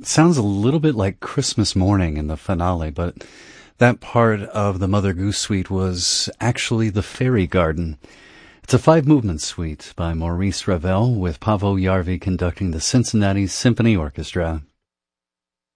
Sounds a little bit like Christmas Morning in the finale, but that part of the Mother Goose suite was actually the Fairy Garden. It's a five-movement suite by Maurice Ravel with Paavo Järvi conducting the Cincinnati Symphony Orchestra.